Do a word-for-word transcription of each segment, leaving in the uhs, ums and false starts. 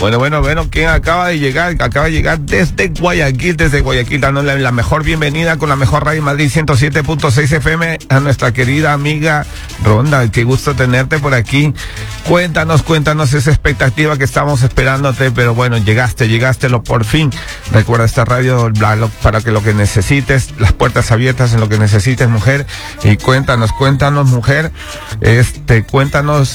Bueno, bueno, bueno, ¿quién acaba de llegar? Acaba de llegar desde Guayaquil, desde Guayaquil, dándole la mejor bienvenida con la mejor Radio Madrid ciento siete punto seis F M a nuestra querida amiga Ronda. Qué gusto tenerte por aquí. Cuéntanos, cuéntanos esa expectativa que estamos esperándote, pero bueno, llegaste, llegaste, lo por fin. Recuerda esta radio para que lo que necesites, las puertas abiertas en lo que necesites, mujer. Y cuéntanos, cuéntanos, mujer, este, cuéntanos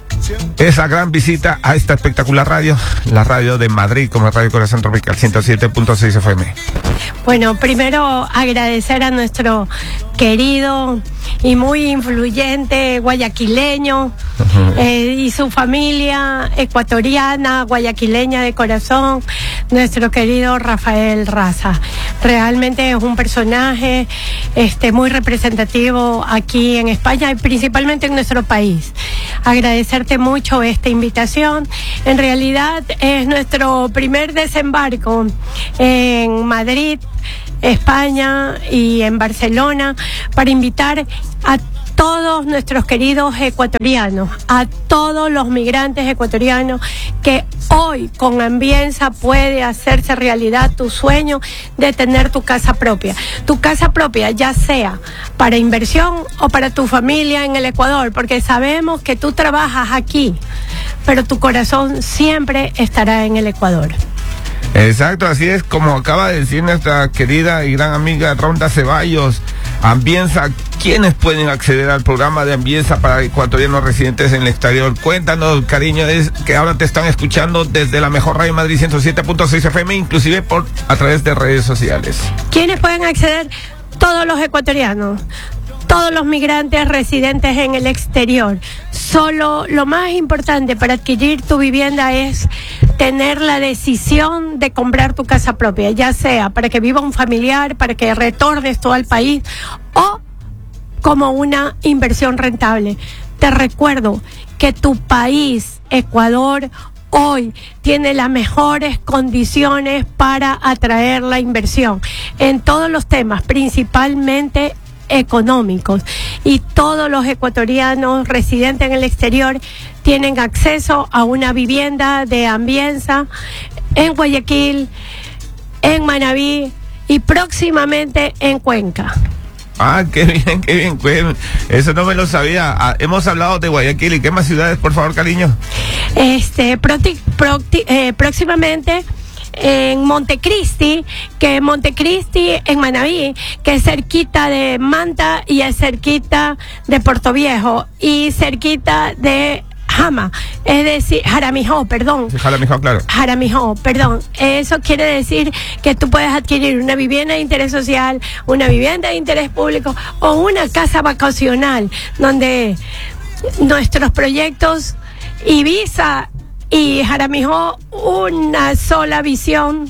esa gran visita a esta espectacular radio, la radio de Madrid, como Radio Corazón Tropical ciento siete punto seis F M. Bueno, primero agradecer a nuestro querido y muy influyente guayaquileño uh-huh. eh, y su familia ecuatoriana, guayaquileña de corazón, nuestro querido Rafael Raza. Realmente es un personaje este, muy representativo aquí en España y principalmente en nuestro país. Agradecerte mucho esta invitación. En realidad es nuestro primer desembarco en Madrid, España y en Barcelona para invitar a todos nuestros queridos ecuatorianos, a todos los migrantes ecuatorianos que hoy con Ambienza puede hacerse realidad tu sueño de tener tu casa propia. Tu casa propia, ya sea para inversión o para tu familia en el Ecuador, porque sabemos que tú trabajas aquí, pero tu corazón siempre estará en el Ecuador. Exacto, así es como acaba de decir nuestra querida y gran amiga Ronda Ceballos. Ambienza, ¿quiénes pueden acceder al programa de Ambienza para ecuatorianos residentes en el exterior? Cuéntanos, cariño, es que ahora te están escuchando desde la mejor Radio Madrid ciento siete punto seis F M, inclusive por a través de redes sociales. ¿Quiénes pueden acceder? Todos los ecuatorianos, todos los migrantes residentes en el exterior. Solo lo más importante para adquirir tu vivienda es tener la decisión de comprar tu casa propia, ya sea para que viva un familiar, para que retornes todo al país o como una inversión rentable. Te recuerdo que tu país, Ecuador, hoy tiene las mejores condiciones para atraer la inversión en todos los temas, principalmente económicos, y todos los ecuatorianos residentes en el exterior tienen acceso a una vivienda de Ambienza en Guayaquil, en Manabí y próximamente en Cuenca. Ah, qué bien, qué bien, qué bien. Eso no me lo sabía. Ah, hemos hablado de Guayaquil. ¿Y qué más ciudades, por favor, cariño? Este, proti, proti, eh, próximamente en Montecristi, que Montecristi en Manabí, que es cerquita de Manta y es cerquita de Portoviejo y cerquita de Jama, es decir, Jaramijó, perdón. Sí, Jaramijó, claro. Jaramijó, perdón. Eso quiere decir que tú puedes adquirir una vivienda de interés social, una vivienda de interés público o una casa vacacional, donde nuestros proyectos Ibiza y Jaramijó, una sola visión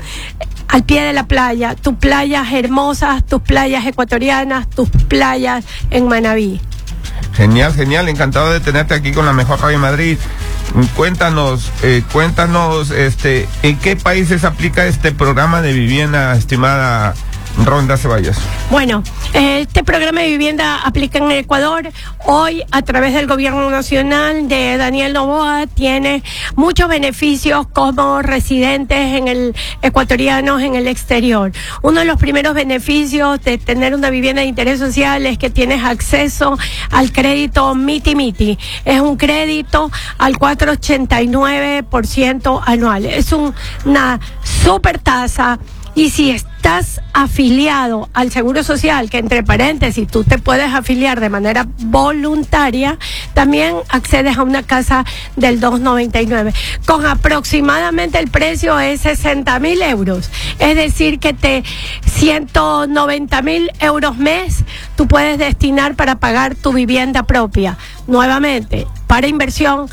al pie de la playa, tus playas hermosas, tus playas ecuatorianas, tus playas en Manabí. Genial, genial, encantado de tenerte aquí con la mejor Radio Madrid. Cuéntanos, eh, cuéntanos, este, ¿en qué países aplica este programa de vivienda, estimada Ronda Ceballos? Bueno, este programa de vivienda aplica en el Ecuador. Hoy, a través del gobierno nacional de Daniel Noboa, tiene muchos beneficios como residentes en el ecuatorianos en el exterior. Uno de los primeros beneficios de tener una vivienda de interés social es que tienes acceso al crédito Miti Miti. Es un crédito al cuatro coma ochenta y nueve por ciento anual. Es un, una super tasa. Y si estás afiliado al Seguro Social, que entre paréntesis tú te puedes afiliar de manera voluntaria, también accedes a una casa del dos noventa y nueve. Con aproximadamente el precio es sesenta mil euros. Es decir, que te ciento noventa mil euros mes tú puedes destinar para pagar tu vivienda propia. Nuevamente, para inversión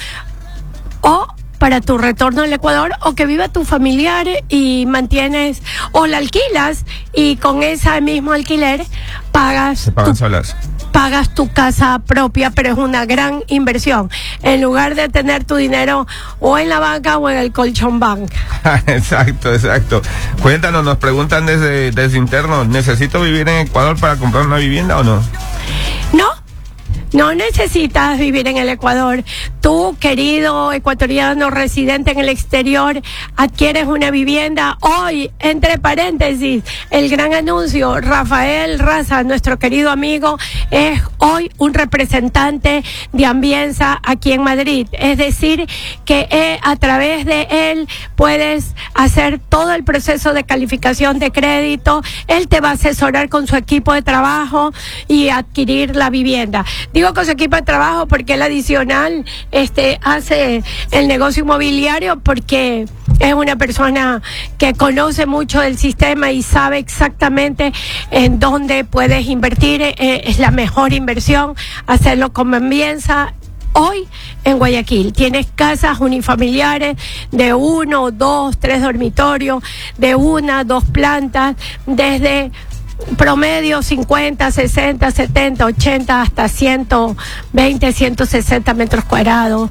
o para tu retorno al Ecuador, o que viva tu familiar y mantienes, o la alquilas y con ese mismo alquiler pagas Se pagan tu, solas. pagas tu casa propia, pero es una gran inversión en lugar de tener tu dinero o en la banca o en el colchón bank. Exacto, exacto. Cuéntanos, nos preguntan desde, desde interno, ¿necesito vivir en Ecuador para comprar una vivienda o no? No, No necesitas vivir en el Ecuador. Tú, querido ecuatoriano residente en el exterior, adquieres una vivienda. Hoy, entre paréntesis, el gran anuncio, Rafael Raza, nuestro querido amigo, es hoy un representante de Ambienza aquí en Madrid. Es decir, que eh, a través de él puedes hacer todo el proceso de calificación de crédito. Él te va a asesorar con su equipo de trabajo y adquirir la vivienda. Digo con su equipo de trabajo porque él adicional este, hace el negocio inmobiliario, porque es una persona que conoce mucho del sistema y sabe exactamente en dónde puedes invertir. Eh, es la mejor inversión hacerlo con Ambienza. Hoy en Guayaquil tienes casas unifamiliares de uno, dos, tres dormitorios, de una, dos plantas, desde promedio cincuenta, sesenta, setenta, ochenta hasta ciento veinte, ciento sesenta metros cuadrados,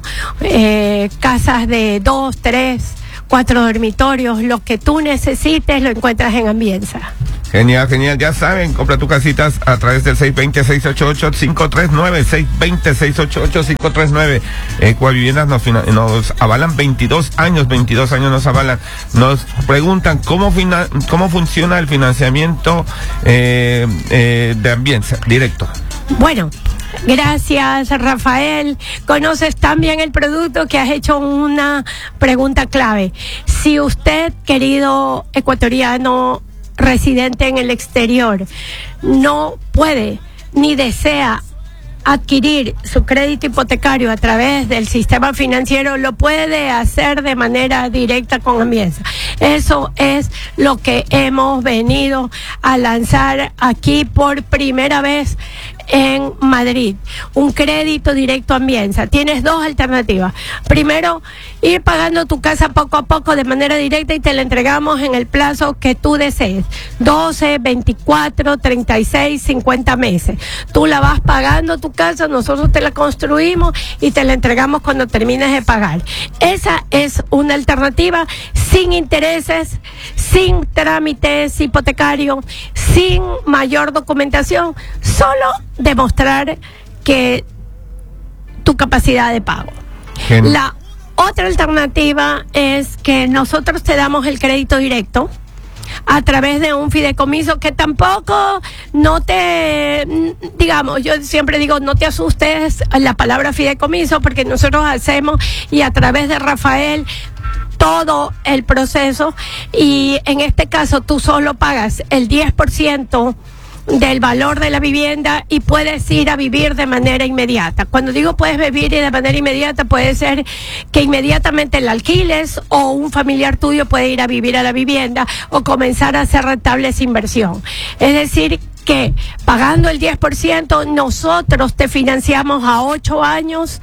eh, casas de dos, tres, cuatro dormitorios. Lo que tú necesites lo encuentras en Ambienza. Genial, genial. Ya saben, compra tus casitas a través del seis dos cero, seis ocho ocho, cinco tres nueve, seis dos cero, seis ocho ocho, cinco tres nueve. Ecuaviviendas nos, nos avalan veintidós años, veintidós años nos avalan. Nos preguntan cómo fina, cómo funciona el financiamiento eh, eh, de Ambienza, directo. Bueno, gracias, Rafael. Conoces tan bien el producto que has hecho una pregunta clave. Si usted, querido ecuatoriano residente en el exterior, no puede ni desea adquirir su crédito hipotecario a través del sistema financiero, lo puede hacer de manera directa con Ambienza. Eso es lo que hemos venido a lanzar aquí por primera vez en Madrid, un crédito directo a Ambienza. Tienes dos alternativas. Primero, ir pagando tu casa poco a poco de manera directa y te la entregamos en el plazo que tú desees, doce, veinticuatro, treinta y seis, cincuenta meses. Tú la vas pagando tu casa, nosotros te la construimos y te la entregamos cuando termines de pagar. Esa es una alternativa sin intereses, sin trámites hipotecarios, sin mayor documentación, solo demostrar que tu capacidad de pago. Genial. La otra alternativa es que nosotros te damos el crédito directo a través de un fideicomiso, que tampoco no te, digamos, yo siempre digo, no te asustes a la palabra fideicomiso, porque nosotros hacemos y a través de Rafael todo el proceso, y en este caso tú solo pagas el diez por ciento del valor de la vivienda y puedes ir a vivir de manera inmediata. Cuando digo puedes vivir de manera inmediata, puede ser que inmediatamente la alquiles, o un familiar tuyo puede ir a vivir a la vivienda o comenzar a hacer rentable esa inversión. Es decir, que pagando el diez por ciento nosotros te financiamos a ocho años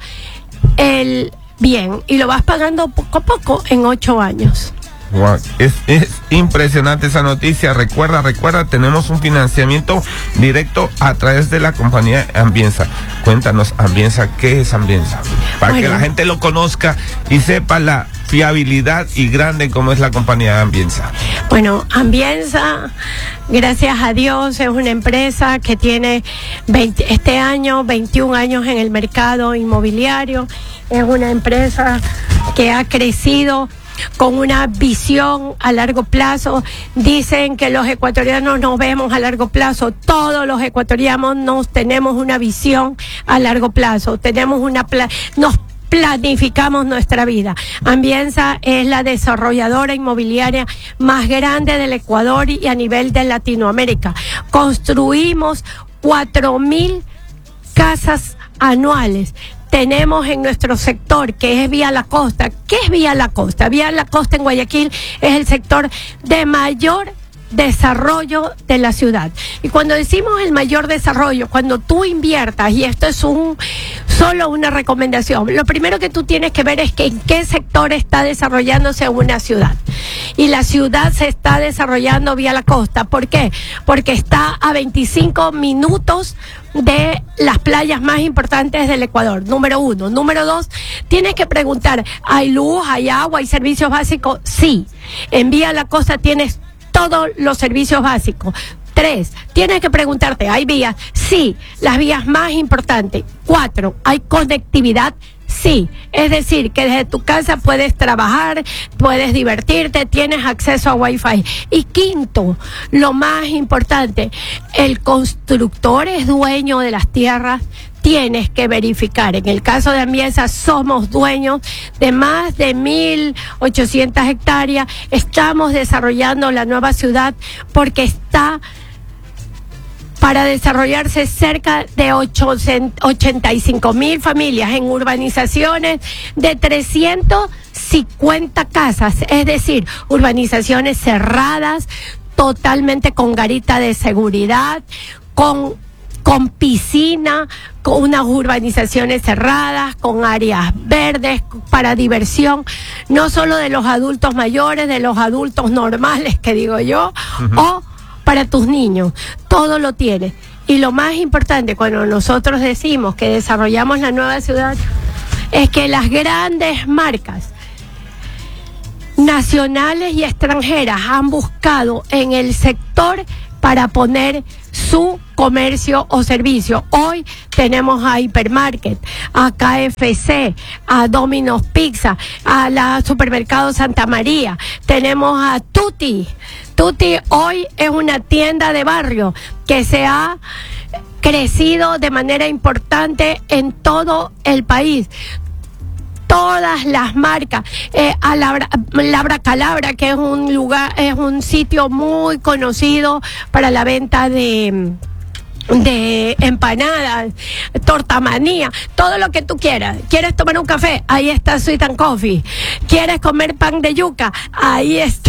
el bien y lo vas pagando poco a poco en ocho años. Wow. Es, es impresionante esa noticia. Recuerda, recuerda, tenemos un financiamiento directo a través de la compañía Ambienza. Cuéntanos, Ambienza, ¿qué es Ambienza? Para bueno, que la gente lo conozca y sepa la fiabilidad y grande como es la compañía Ambienza. Bueno, Ambienza, gracias a Dios, es una empresa que tiene veinte, este año veintiún años en el mercado inmobiliario. Es una empresa que ha crecido con una visión a largo plazo. Dicen que los ecuatorianos nos vemos a largo plazo. Todos los ecuatorianos nos tenemos una visión a largo plazo. Tenemos una pla- nos planificamos nuestra vida. Ambienza es la desarrolladora inmobiliaria más grande del Ecuador y a nivel de Latinoamérica. Construimos cuatro mil casas anuales. Tenemos en nuestro sector, que es Vía La Costa. ¿Qué es Vía La Costa? Vía La Costa en Guayaquil es el sector de mayor desarrollo de la ciudad. Y cuando decimos el mayor desarrollo, cuando tú inviertas, y esto es un solo una recomendación, lo primero que tú tienes que ver es que en qué sector está desarrollándose una ciudad. Y la ciudad se está desarrollando Vía La Costa. ¿Por qué? Porque está a veinticinco minutos de las playas más importantes del Ecuador, número uno. Número dos, tienes que preguntar, ¿hay luz, hay agua, hay servicios básicos? Sí. En Vía La Costa tienes todos los servicios básicos. Tres, tienes que preguntarte, ¿hay vías? Sí, las vías más importantes. Cuatro, ¿hay conectividad? Sí, es decir, que desde tu casa puedes trabajar, puedes divertirte, tienes acceso a Wi-Fi. Y quinto, lo más importante, el constructor es dueño de las tierras. Tienes que verificar. En el caso de Ambienza somos dueños de más de mil ochocientas hectáreas. Estamos desarrollando la nueva ciudad porque está para desarrollarse cerca de ochenta y cinco mil familias en urbanizaciones de trescientas cincuenta casas, es decir, urbanizaciones cerradas, totalmente con garita de seguridad, con con piscina, con unas urbanizaciones cerradas, con áreas verdes para diversión, no solo de los adultos mayores, de los adultos normales, que digo yo, uh-huh. o para tus niños. Todo lo tiene. Y lo más importante, cuando nosotros decimos que desarrollamos la nueva ciudad, es que las grandes marcas nacionales y extranjeras han buscado en el sector para poner su comercio o servicio. Hoy tenemos a Hipermarket, a K F C, a Domino's Pizza, a la Supermercado Santa María, tenemos a Tutti. Tutti hoy es una tienda de barrio que se ha crecido de manera importante en todo el país. Todas las marcas, eh, a Labra, Labra Calabra, que es un lugar, es un sitio muy conocido para la venta de de empanadas, tortamanía, todo lo que tú quieras. ¿Quieres tomar un café? Ahí está Sweet and Coffee. ¿Quieres comer pan de yuca? Ahí está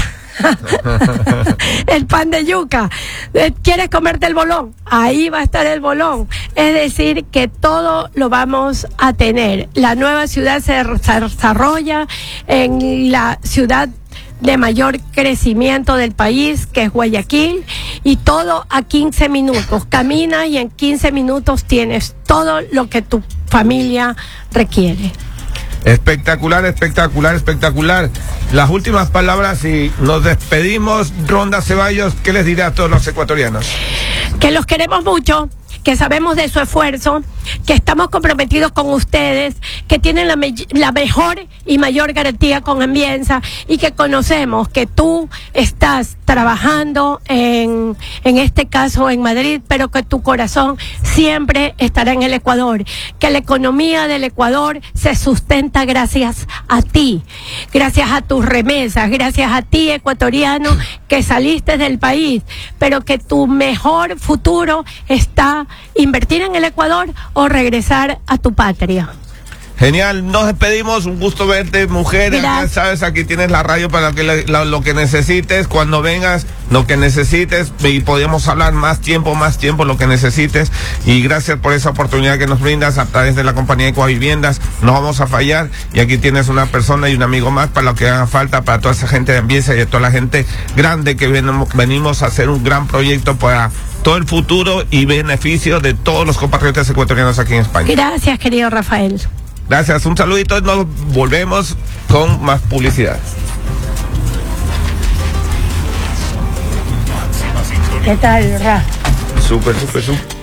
el pan de yuca. ¿Quieres comerte el bolón? Ahí va a estar el bolón. Es decir, que todo lo vamos a tener. La nueva ciudad se desarrolla en la ciudad de mayor crecimiento del país, que es Guayaquil, y todo a quince minutos. Caminas y en quince minutos tienes todo lo que tu familia requiere. Espectacular, espectacular, espectacular. Las últimas palabras y nos despedimos. Ronda Ceballos, ¿qué les dirá a todos los ecuatorianos? Que los queremos mucho, que sabemos de su esfuerzo, que estamos comprometidos con ustedes, que tienen la, me la mejor y mayor garantía con Ambienza, y que conocemos que tú estás trabajando en, en este caso en Madrid, pero que tu corazón siempre estará en el Ecuador, que la economía del Ecuador se sustenta gracias a ti, gracias a tus remesas, gracias a ti, ecuatoriano, que saliste del país, pero que tu mejor futuro está invertir en el Ecuador o regresar a tu patria. Genial, nos despedimos, un gusto verte, mujer. Ya sabes, aquí tienes la radio para que le, lo, lo que necesites, cuando vengas, lo que necesites, y podemos hablar más tiempo, más tiempo, lo que necesites. Y gracias por esa oportunidad que nos brindas a través de la compañía Ecoviviendas. No vamos a fallar, y aquí tienes una persona y un amigo más para lo que haga falta, para toda esa gente de Ambienza y de toda la gente grande que venimos, venimos a hacer un gran proyecto para todo el futuro y beneficio de todos los compatriotas ecuatorianos aquí en España. Gracias, querido Rafael. Gracias, un saludito y nos volvemos con más publicidad. ¿Qué tal, Ra? Súper, súper, súper.